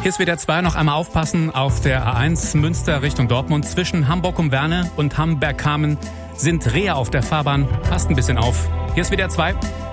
Hier ist WDR 2, noch einmal aufpassen auf der A1 Münster Richtung Dortmund. Zwischen Hamburg um Werne und Hamburg-Kamen sind Rehe auf der Fahrbahn. Passt ein bisschen auf. Hier ist WDR 2.